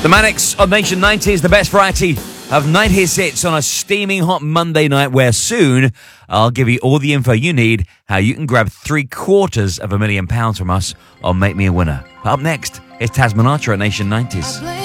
The Manics of Nation 90s, the best variety of 90s hits on a steaming hot Monday night, where soon I'll give you all the info you need, how you can grab £750,000 from us on Make Me a Winner. But up next, it's Tasman Archer at Nation 90s.